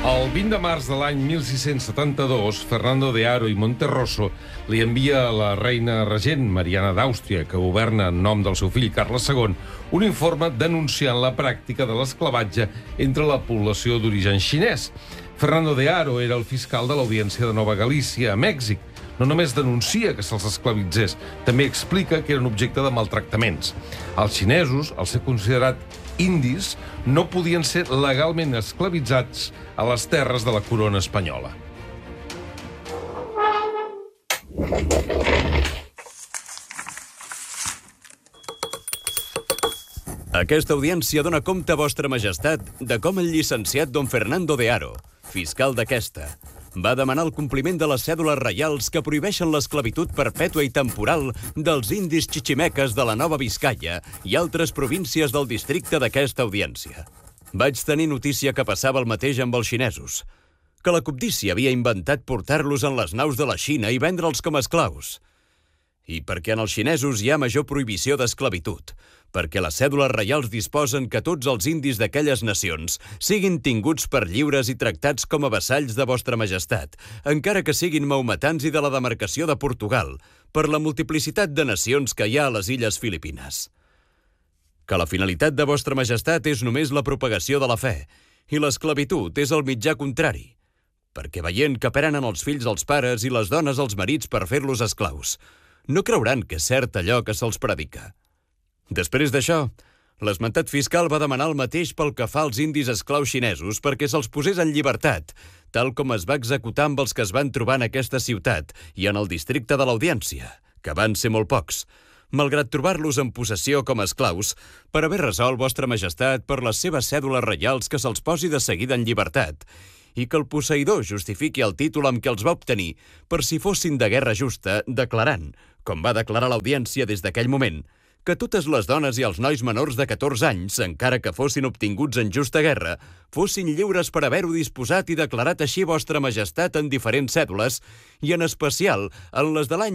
El 20 de març de l'any 1672, Fernando de Haro i Monterroso li envia a la reina regent Mariana d'Àustria, que governa en nom del seu fill Carles II, un informe denunciant la pràctica de l'esclavatge entre la població d'origen xinès. Fernando de Haro era el fiscal de l'Audiència de Nova Galícia, a Mèxic. No només denuncia que se'ls esclavitzés, també explica que eren objecte de maltractaments. Els xinesos, al ser considerat indis, no podien ser legalment esclavitzats a les terres de la corona espanyola. Aquesta audiència dona compte a Vostra Majestat de com el llicenciat don Fernando de Haro, fiscal d'aquesta, va demanar el compliment de les cèdules reials que prohibeixen l'esclavitud perpètua i temporal dels indis xiximeques de la Nova Biscaia i altres províncies del districte d'aquesta audiència. Vaig tenir notícia que passava el mateix amb els xinesos, que la cobdícia havia inventat portar-los en les naus de la Xina i vendre'ls com a esclaus. I perquè en els xinesos hi ha major prohibició d'esclavitud, perquè les cèdules reials disposen que tots els indis d'aquelles nacions siguin tinguts per lliures i tractats com a vassalls de Vostra Majestat, encara que siguin maometans i de la demarcació de Portugal, per la multiplicitat de nacions que hi ha a les illes Filipines. Que la finalitat de Vostra Majestat és només la propagació de la fe, i l'esclavitud és el mitjà contrari, perquè veient que prenen els fills als pares i les dones als marits per fer-los esclaus, no creuran que és cert allò que se'ls predica. Després d'això, l'esmentat fiscal va demanar el mateix pel que fa als indis esclaus xinesos perquè se'ls posés en llibertat, tal com es va executar amb els que es van trobar en aquesta ciutat i en el districte de l'Audiència, que van ser molt pocs, malgrat trobar-los en possessió com a esclaus, per haver resolt Vostra Majestat per les seves cèdules reials que se'ls posi de seguida en llibertat, i que el posseïdor justifiqui el títol amb què els va obtenir per si fossin de guerra justa, declarant, com va declarar l'Audiència des d'aquell moment, que totes les dones i els nois menors de 14 anys, encara que fossin obtinguts en justa guerra, fossin lliures per haver-ho disposat i declarat així Vostra Majestat en diferents cèdules, i en especial en les de l'any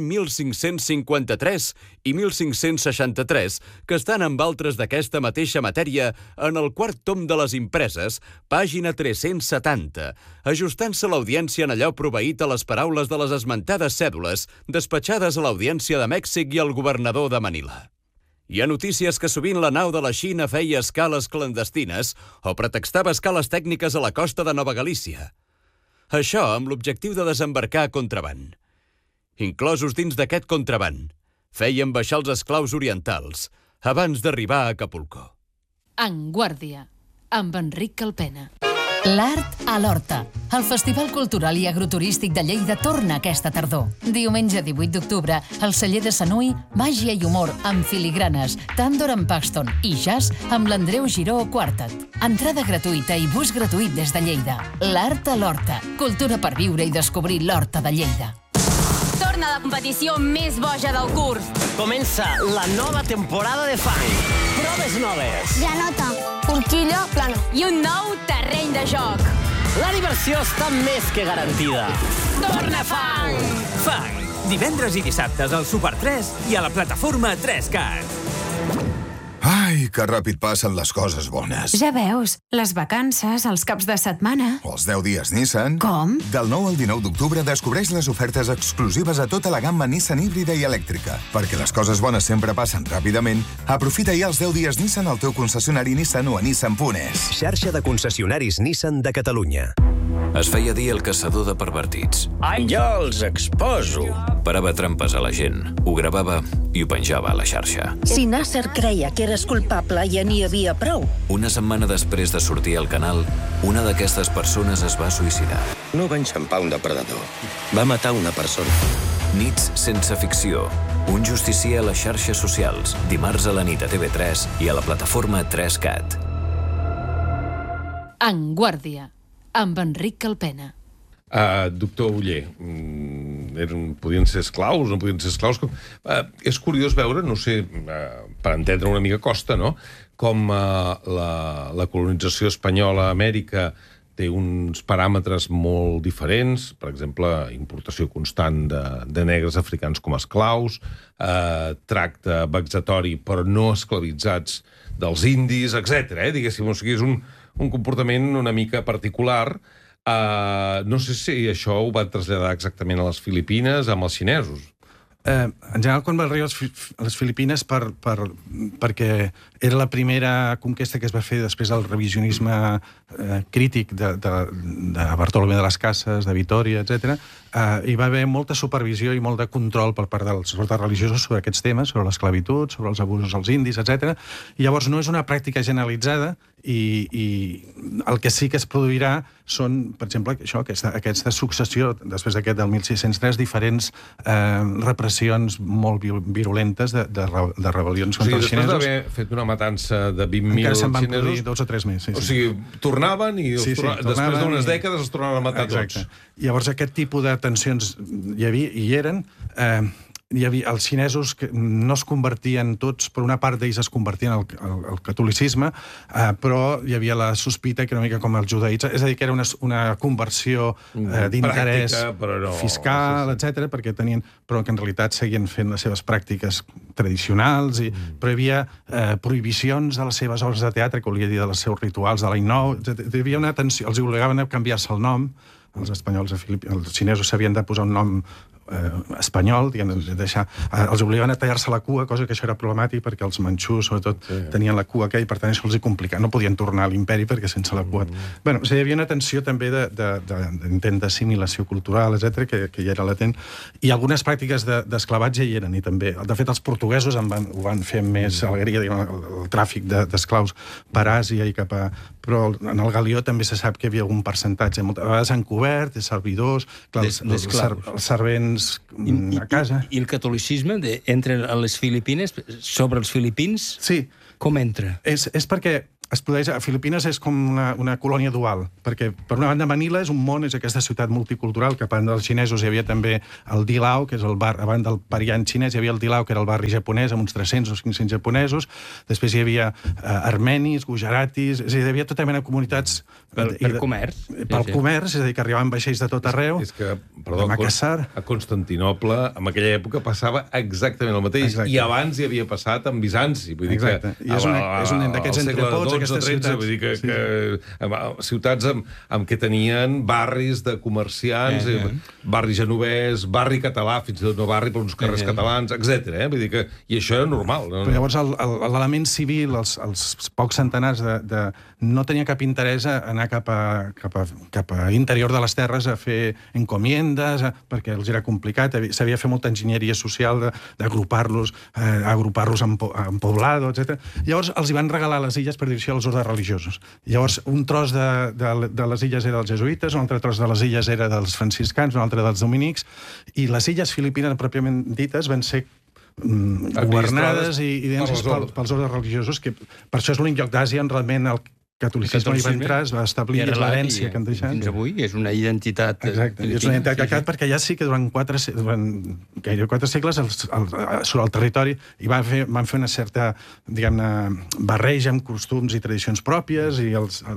1553 i 1563, que estan amb altres d'aquesta mateixa matèria en el quart tom de les impreses, pàgina 370, ajustant-se l'audiència en allò proveït a les paraules de les esmentades cèdules, despatxades a l'Audiència de Mèxic i al governador de Manila. Hi ha notícies que sovint la nau de la Xina feia escales clandestines o pretextava escales tècniques a la costa de Nova Galícia. Això amb l'objectiu de desembarcar contraban. Inclosos dins d'aquest contraban, feien baixar els esclaus orientals abans d'arribar a Acapulco. En Guàrdia, amb Enric Calpena. L'Art a l'Horta. El Festival Cultural i Agroturístic de Lleida torna aquesta tardor. Diumenge 18 d'octubre, al celler de Sanui, màgia i humor amb filigranes, Tàndor amb Paxton i jazz amb l'Andreu Giró Quartet. Entrada gratuïta i bus gratuït des de Lleida. L'Art a l'Horta. Cultura per viure i descobrir l'Horta de Lleida. Torna la competició més boja del curs. Comença la nova temporada de fang. Proves noves. Granota, forquilla, plana. I un nou terreny de joc. La diversió està més que garantida. Torna Fang! Fang, divendres i dissabtes al Super 3 i a la plataforma 3Cat. Ai, que ràpid passen les coses bones. Ja veus, les vacances, els caps de setmana... Els 10 dies Nissan... Com? Del 9 al 19 d'octubre descobreix les ofertes exclusives a tota la gamma Nissan híbrida i elèctrica. Perquè les coses bones sempre passen ràpidament, aprofita ja els 10 dies Nissan al teu concessionari Nissan o a nissan.es. Xarxa de concessionaris Nissan de Catalunya. Es feia dir el caçador de pervertits. Jo els exposo. Parava trampes a la gent, ho gravava i ho penjava a la xarxa. Si Nasser creia que eres culpable, ja n'hi havia prou. Una setmana després de sortir al canal, una d'aquestes persones es va suïcidar. No va enxampar un depredador. Va matar una persona. Nits sense ficció. Un justicier a les xarxes socials. Dimarts a la nit a TV3 i a la plataforma 3Cat. En Guàrdia, amb Enric Calpena. Doctor Oller, podien ser esclaus, no podien ser esclaus? És curiós veure, no sé, per entendre una mica costa, no?, com la colonització espanyola a Amèrica té uns paràmetres molt diferents, per exemple, importació constant de negres africans com a esclaus, tracte vexatori però no esclavitzats dels indis, etc. Diguéssim, o sigui, és un comportament una mica particular No sé si això ho va traslladar exactament a les Filipines amb els xinesos. En general, quan va arribar a les Filipines perquè era la primera conquesta que es va fer després del revisionisme crític de Bartolomé de las Casas, de Vitòria, etc. Hi va haver molta supervisió i molt de control per part dels ordes religiosos sobre aquests temes, sobre l'esclavitud, sobre els abusos als indis, etc. I llavors no és una pràctica generalitzada i el que sí que es produirà són, per exemple, aquesta successió, després d'aquest del 1603, diferents repressions molt virulentes de rebel·lions contra els xinesos. Després d'haver fet una matança de 20.000 xinesos... Encara se'n van produir 2 o 3 més. O sigui, tornaven i després d'unes dècades els tornaven a matar tots. Llavors aquest tipus de tensions hi eren... Els xinesos no es convertien tots, per una part d'ells es convertien al catolicisme, però hi havia la sospita que una mica com el judaïsme, és a dir, que era una conversió d'interès fiscal, etc., perquè tenien, però que en realitat seguien fent les seves pràctiques tradicionals, però hi havia prohibicions de les seves obres de teatre, que volia dir dels seus rituals de l'any nou, hi havia una tensió, els obligaven a canviar-se el nom, els espanyols, els xinesos s'havien de posar un nom espanyol, els obligaven a tallar-se la cua, cosa que això era problemàtic perquè els manxús, sobretot, tenien la cua aquella i per tant això els complicava, no podien tornar a l'imperi perquè sense la cua... Bé, hi havia una tensió també d'intent d'assimilació cultural, etc., que ja era latent, i algunes pràctiques d'esclavatge hi eren, i també, de fet, els portuguesos ho van fer amb més alegria, el tràfic d'esclaus per Àsia i cap a... Però en el Galió també se sap que hi havia algun percentatge, a vegades encobert, servidors, els servents a casa. I el catolicisme entra a les Filipines, sobre els filipins, com entra? És perquè es produeix... A Filipines és com una colònia dual, perquè per una banda Manila és un món, és aquesta ciutat multicultural, que a banda dels xinesos hi havia també el Dilao, que és el bar, a banda del Parian xinès hi havia el Dilao, que era el barri japonès, amb uns 300 o 500 japonesos, després hi havia armenis, gujaratis, és a dir, hi havia tota mena de comunitats... Per comerç. Pel comerç, és a dir, que arribaven vaixells de tot arreu. És que, perdó, a Constantinople, en aquella època, passava exactament el mateix, i abans hi havia passat amb Bizanci. Exacte, i és un d'aquests entrepots, aquestes ciutats. Vull dir que ciutats amb què tenien barris de comerciants, barri genovès, barri català, fins i tot no barri, però uns carrers catalans, etc. Vull dir que... I això era normal. Però llavors l'element civil, els pocs centenars no tenia cap interès a anar cap a interior de les terres a fer encomiendes, perquè els era complicat, s'havia fet molta enginyeria social d'agrupar-los en poblado, etc. Llavors els hi van regalar les illes per dir-ho als ordes religiosos. Llavors un tros de les illes era dels jesuïtes, un altre tros de les illes era dels franciscans, un altre dels dominics, i les illes filipines pròpiament dites van ser governades i pels ordes religiosos, que per això és l'únic lloc d'Àsia on realment el catolicisme hi va entrar, es va establir l'herència que han deixat. Fins avui és una identitat... Exacte, és una identitat que ha quedat perquè ja sí que durant gairebé 4 segles sobre el territori van fer una certa, diguem-ne, barreja amb costums i tradicions pròpies i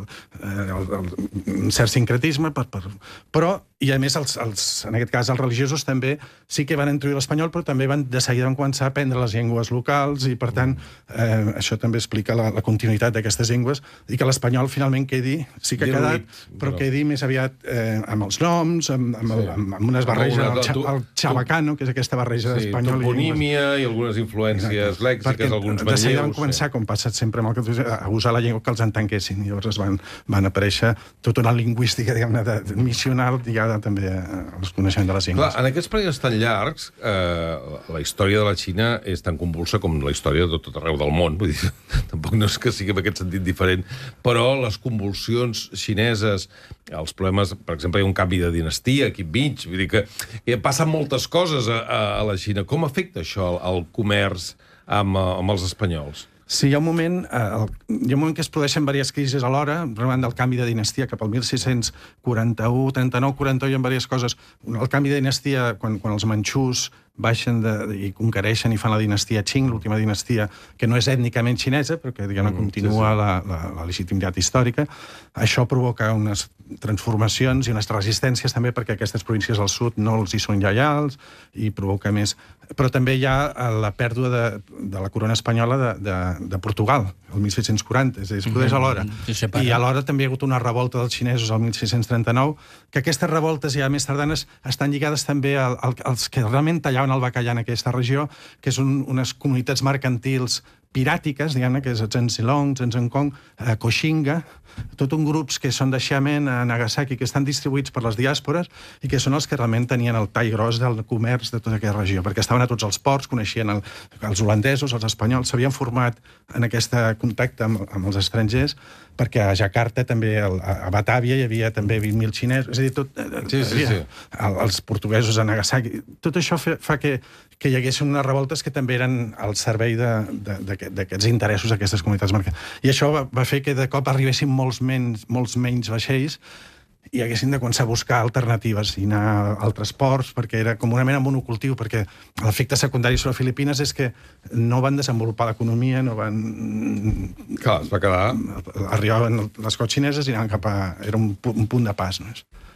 un cert sincretisme, però, i a més, en aquest cas, els religiosos també sí que van introduir l'espanyol, però també de seguida van començar a aprendre les llengües locals i, per tant, això també explica la continuïtat d'aquestes llengües i que l'espanyol finalment sí que ha quedat, però quedi més aviat amb els noms, amb unes barreges, el chabacano, que és aquesta barreja d'espanyol. Toponímia i algunes influències lèxiques, alguns manlleus. De seguida van començar, com passa sempre amb el catolicisme, a usar la llengua que els entenguessin. Llavors van aparèixer tota una lingüística, diguem-ne, missional lligada també al coneixement de les llengües. Clar, en aquests períodes tan llargs, la història de la Xina és tan convulsa com la història de tot arreu del món. Vull dir, tampoc no és que sigui en aquest sentit diferent, però les convulsions xineses, els problemes, per exemple, hi ha un canvi de dinastia aquí enmig, vull dir que passen moltes coses a la Xina. Com afecta això al comerç amb els espanyols? Sí, hi ha un moment que es produeixen diverses crisis alhora, davant del canvi de dinastia cap al 1641, 39, 41, hi ha diverses coses. El canvi de dinastia, quan els manxús baixen i conquereixen i fan la dinastia Qing, l'última dinastia que no és ètnicament xinesa, però que continua la legitimitat històrica. Això provoca unes transformacions i unes resistències també perquè aquestes províncies del sud no els hi són lleials i provoca més... Però també hi ha la pèrdua de la corona espanyola de Portugal, el 1640, és a dir, es produeix alhora. I alhora també hi ha hagut una revolta dels xinesos el 1639, que aquestes revoltes ja més tardanes estan lligades també als que realment tallaven el bacallà en aquesta regió, que són unes comunitats mercantils piràtiques, diguem-ne, que és Zhenxilong, Zhenzhenkong, Koxinga, tot un grups que són de Xiamen a Nagasaki, que estan distribuïts per les diàspores i que són els que realment tenien el tall gros del comerç de tota aquella regió, perquè estaven a tots els ports, coneixien els holandesos, els espanyols, s'havien format en aquest contacte amb els estrangers, perquè a Jakarta també, a Batàvia, hi havia també 20.000 xinesos, és a dir, tot, els portuguesos a Nagasaki, tot això fa que hi haguessin unes revoltes que també eren al servei d'aquests interessos d'aquestes comunitats mercantils. I això va fer que de cop arribessin molts menys vaixells i haguessin de començar a buscar alternatives i anar a altres ports, perquè era com una mena monocultiu, perquè l'efecte secundari sobre Filipines és que no van desenvolupar l'economia, no van... Clar, es va quedar... Arribaven les cots xineses i anaven cap a... Era un punt de pas, no?